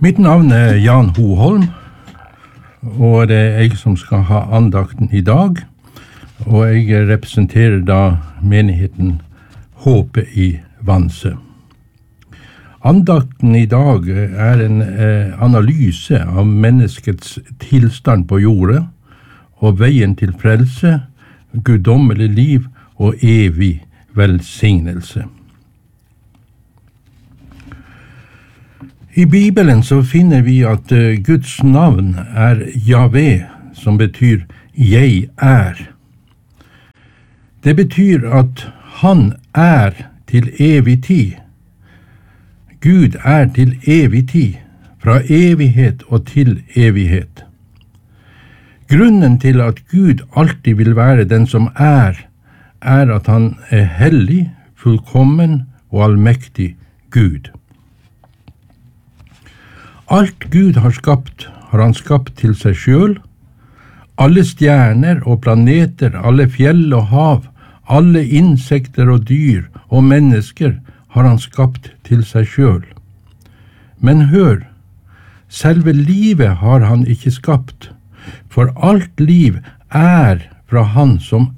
Mitt navn Jan Hoholm, og det jeg som skal ha andakten I dag, og jeg representerer da menigheten Håpet I Vanse. Andakten I dag en analyse av menneskets tilstand på jordet, og veien til frelse, guddommelig liv og evig velsignelse. I Bibelen så finner vi at Guds navn Jahve, som betyr «jeg Det betyr at han til evig tid. Gud til evig tid, fra evighet og til evighet. Grunnen til at Gud alltid vil være den som at han hellig, fullkommen og allmektig Gud. Alt Gud har skapt, har han skapt til seg selv. Alle stjerner og planeter, alle fjell og hav, alle insekter og dyr og mennesker har han skapt til seg selv. Men hør, selve livet har han ikke skapt, for alt liv fra han som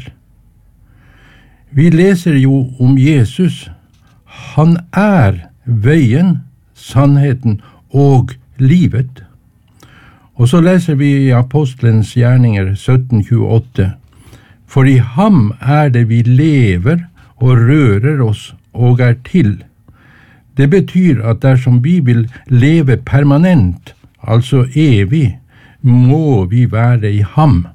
Vi leser jo om Jesus. Han veien, sannheten og livet. Og så leser vi I Apostelens gjerninger 17:28. For I ham det vi lever og rører oss og til. Det betyr at dersom vi vil leve permanent, altså evig, må vi være I ham.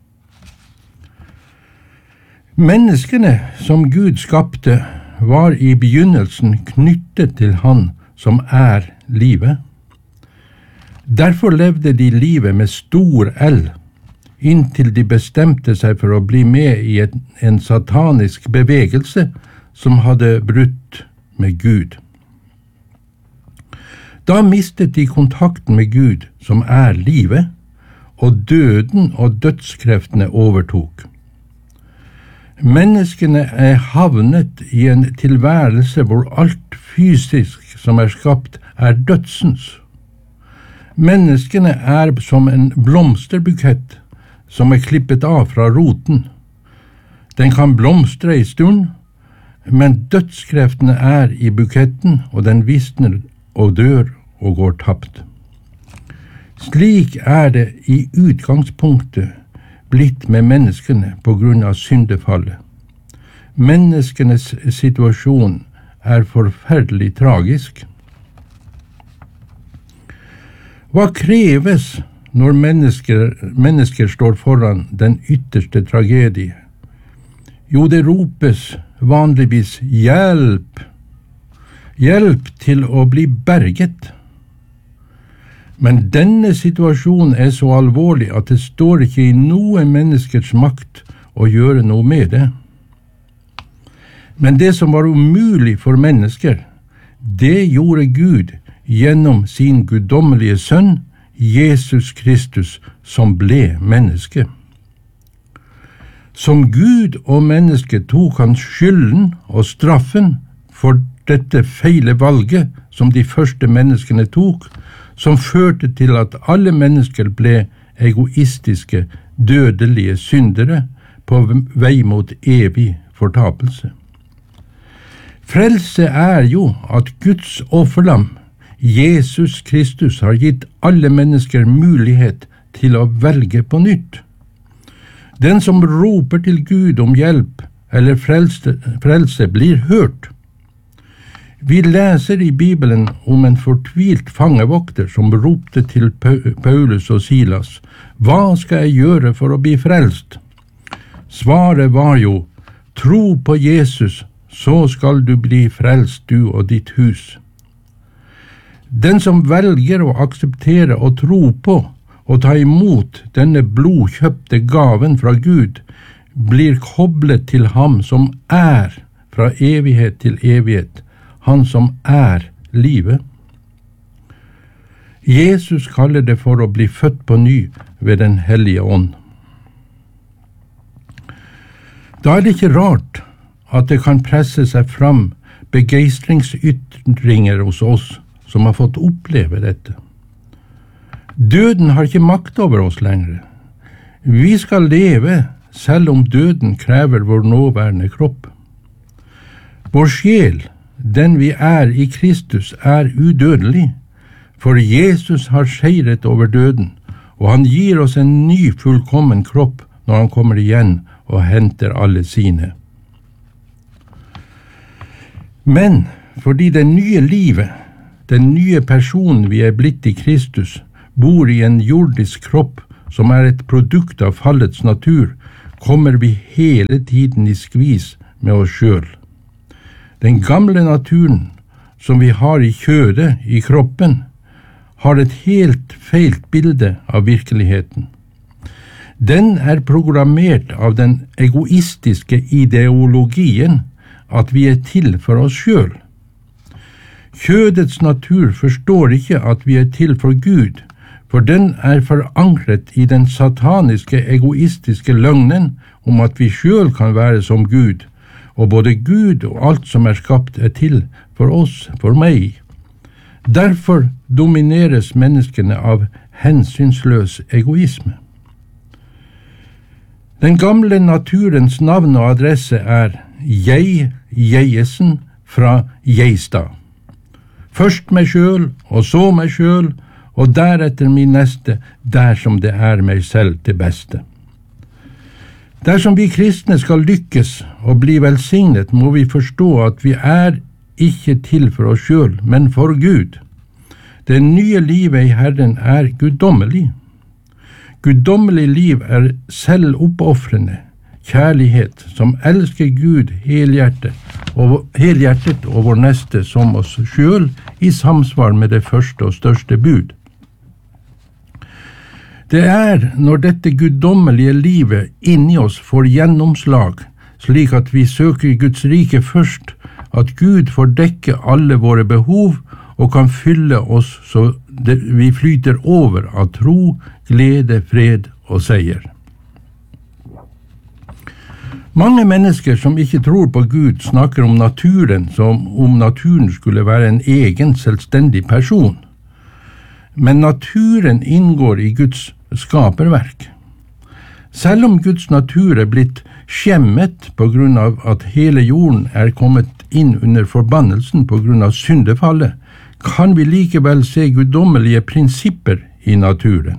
Menneskene som Gud skapte var I begynnelsen knyttet til han som livet. Derfor levde de livet med stor L, inntil de bestemte seg for å bli med I en satanisk bevegelse som hadde brutt med Gud. Da mistet de kontakten med Gud, som livet, og døden og dødskreftene overtok. Menneskene havnet I en tilværelse hvor alt fysisk som skapt dødsens. Menneskene som en blomsterbukett som klippet av fra roten. Den kan blomstre en stund, men dødskreftene I buketten, og den visner og dør og går tapt. Slik det I utgangspunktet blitt med menneskene på grunn av syndefallet. Menneskenes situasjon forferdelig tragisk. Hva kreves når mennesker står foran den ytterste tragedie? Jo, det ropes vanligvis hjelp. Hjelp til å bli berget. Men denne situasjonen så alvorlig at det står ikke I noe menneskers makt å gjøre noe med det. Men det som var umulig for mennesker, det gjorde Gud gjennom sin guddommelige sønn, Jesus Kristus, som ble menneske. Som Gud og menneske tok han skylden og straffen for dette feile valget som de første menneskene tok, som førte til at alle mennesker ble egoistiske, dødelige syndere på vei mot evig fortapelse. Frelse jo at Guds offerlam, Jesus Kristus, har gitt alle mennesker mulighet til å velge på nytt. Den som roper til Gud om hjelp eller frelse blir hørt. Vi leser I Bibelen om en fortvilt fangevokter som ropte til Paulus og Silas: «Hva skal jeg gjøre for å bli frelst?» Svaret var jo: «Tro på Jesus, så skal du bli frelst, du og ditt hus.» Den som velger å akseptere og tro på og ta imot denne blodkjøpte gaven fra Gud, blir koblet til ham som fra evighet til evighet, han som livet. Jesus kaller det for å bli født på ny ved den hellige ånd. Da det ikke rart at det kan presse seg fram begeistringsytringer hos oss som har fått oppleve dette. Døden har ikke makt over oss lenger. Vi skal leve selv om døden krever vår nåværende kropp. Vår sjel, den vi er i Kristus, er udødelig, for Jesus har seiret over døden, og han gir oss en ny fullkommen kropp når han kommer igjen og henter alle sine. Men fordi det nye livet, den nye personen vi er blitt i Kristus, bor i en jordisk kropp som er et produkt av fallets natur, kommer vi hele tiden i skvis med oss selv. Den gamle naturen som vi har i kjødet, i kroppen, har et helt feilt bilde av virkeligheten. Den er programmert av den egoistiske ideologien at vi er til for oss selv. Kjødets natur forstår ikke at vi er til for Gud, for den er forankret i den sataniske egoistiske løgnen om at vi selv kan være som Gud, og både Gud og alt som er skapt er til for oss, for meg. Derfor domineres menneskene av hensynsløs egoisme. Den gamle naturens navn og adresse er jeg, Jeiesen fra Jeistad. Først meg selv, og så meg selv, og deretter min neste, dersom det er meg selv til beste. Dersom vi kristne skal lykkes og bli velsignet, må vi forstå at vi er ikke til for oss selv, men for Gud. Det nye livet i Herren er guddommelig. Guddommelig liv er selvoppofrende kjærlighet som elsker Gud helhjertet og vår neste som oss selv i samsvar med det første og største bud. Det er når dette guddommelige livet inni oss får gjennomslag, slik at vi søker Guds rike først, at Gud får dekke alle våre behov og kan fylle oss så vi flyter over av tro, glede, fred og seier. Mange mennesker som ikke tror på Gud snakker om naturen som om naturen skulle være en egen selvstendig person. Men naturen inngår i Guds skaperverk. Selv om Guds natur er blitt skjemmet på grunn av at hele jorden er kommet inn under forbannelsen på grunn av syndefallet, kan vi likevel se guddommelige prinsipper i naturen.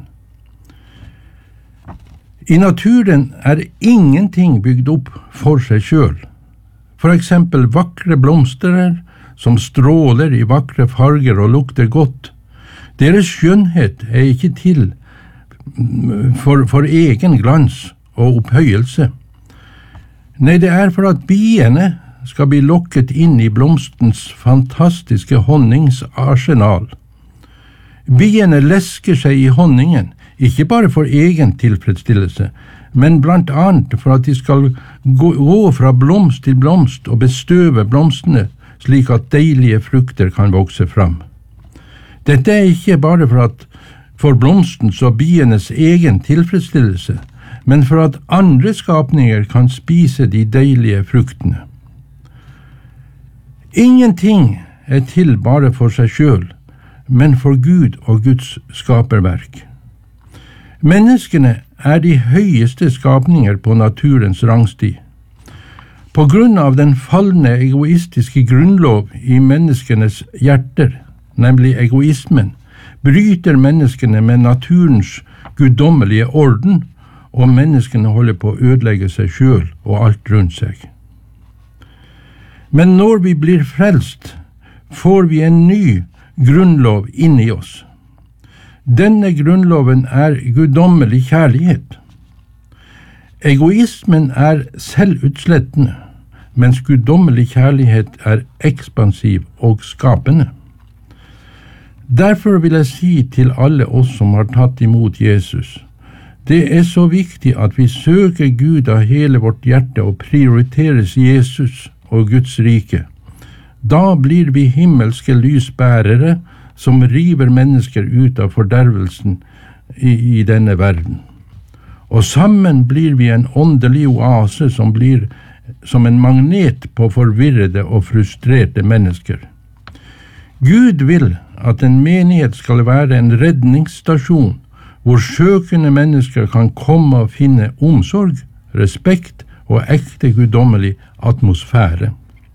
I naturen er ingenting bygd opp for seg selv. For eksempel vakre blomster som stråler i vakre farger og lukter godt. Deres skjønnhet er ikke til for egen glans og opphøyelse. Nei, det er for at biene skal bli lokket inn i blomstens fantastiske honningsarsenal. Biene lesker seg i honningen, ikke bare for egen tilfredsstillelse, men blant annet for at de skal gå fra blomst til blomst og bestøve blomstene, slik at deilige frukter kan vokse fram. Dette er ikke bare for blomstens og bienes egen tilfredsstillelse, men for at andre skapninger kan spise de deilige fruktene. Ingenting er til bare for seg selv, men for Gud og Guds skaperverk. Menneskene er de høyeste skapninger på naturens rangsti. På grunn av den fallende egoistiske grunnlov i menneskenes hjerter, nemlig egoismen, bryter menneskene med naturens guddommelige orden, og menneskene holder på å ødelegge seg selv og alt rundt seg. Men når vi blir frelst, får vi en ny grunnlov inni oss. Denne grunnloven er guddommelig kjærlighet. Egoismen er selvutslettende, mens guddommelig kjærlighet er ekspansiv og skapende. Derfor vil jeg si til alle oss som har tatt imot Jesus, det er så viktig at vi søker Gud av hele vårt hjerte og prioriteres Jesus og Guds rike. Da blir vi himmelske lysbærere som river mennesker ut av fordervelsen i denne verden. Og sammen blir vi en åndelig oase som blir som en magnet på forvirrede og frustrerte mennesker. Gud vil at en menighet skal være en redningsstasjon, hvor søkende mennesker kan komme og finne omsorg, respekt og ekte guddommelig atmosfære.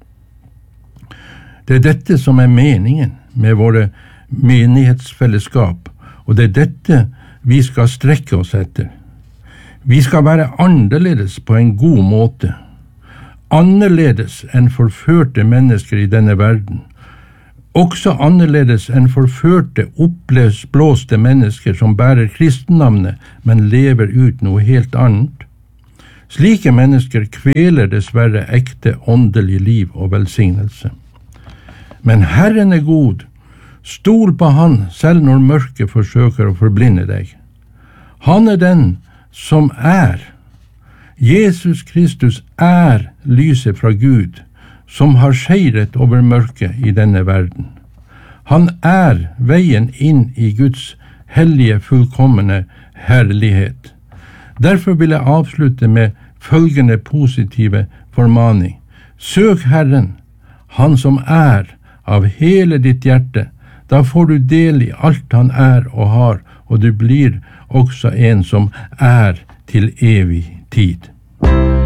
Det er dette som er meningen med våre menighetsfellesskap, og det er dette vi skal strekke oss etter. Vi skal være annerledes på en god måte, annerledes enn forførte mennesker i denne verden, også annerledes enn forførte, oppblåste mennesker som bærer kristennavnet, men lever ut noe helt annet. Slike mennesker kveler dessverre ekte åndelig liv og velsignelse. Men Herren er god. Stol på Han selv når mørket forsøker å forblinde deg. Han er den som er. Jesus Kristus er lyset fra Gud, som har seiret over mørket i denne verden. Han er veien inn i Guds hellige, fullkomne herlighet. Derfor vil jeg avslutte med følgende positive formaning. Søk Herren, Han som er, av hele ditt hjerte. Da får du del i alt Han er og har, og du blir også en som er til evig tid.